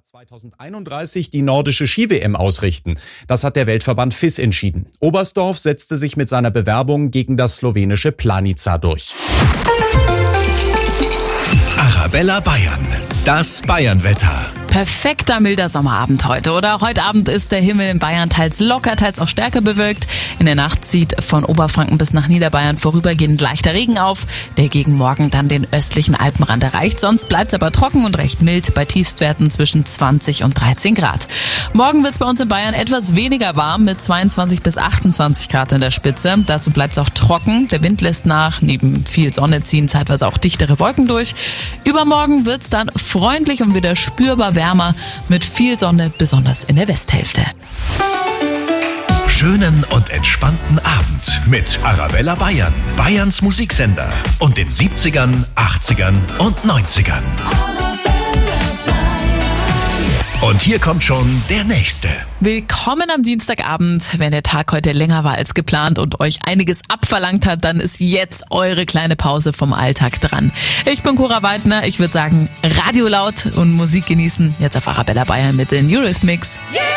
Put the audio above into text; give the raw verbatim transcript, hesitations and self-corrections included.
zweitausendeinunddreißig die nordische Ski-W M ausrichten. Das hat der Weltverband F I S entschieden. Oberstdorf setzte sich mit seiner Bewerbung gegen das slowenische Planica durch. Arabella Bayern, das Bayernwetter. Perfekter milder Sommerabend heute, oder? Heute Abend ist der Himmel in Bayern teils locker, teils auch stärker bewölkt. In der Nacht zieht von Oberfranken bis nach Niederbayern vorübergehend leichter Regen auf, der gegen Morgen dann den östlichen Alpenrand erreicht. Sonst bleibt es aber trocken und recht mild bei Tiefstwerten zwischen zwanzig und dreizehn Grad. Morgen wird es bei uns in Bayern etwas weniger warm mit zweiundzwanzig bis achtundzwanzig Grad in der Spitze. Dazu bleibt es auch trocken. Der Wind lässt nach. Neben viel Sonne ziehen zeitweise auch dichtere Wolken durch. Übermorgen wird es dann freundlich und wieder spürbar wärmer mit viel Sonne, besonders in der Westhälfte. Schönen und entspannten Abend mit Arabella Bayern, Bayerns Musiksender und den siebzigern, achtzigern und neunzigern. Und hier kommt schon der nächste. Willkommen am Dienstagabend. Wenn der Tag heute länger war als geplant und euch einiges abverlangt hat, dann ist jetzt eure kleine Pause vom Alltag dran. Ich bin Cora Weidner. Ich würde sagen, Radio laut und Musik genießen. Jetzt auf Arabella Bayern mit den Eurythmics. Yeah!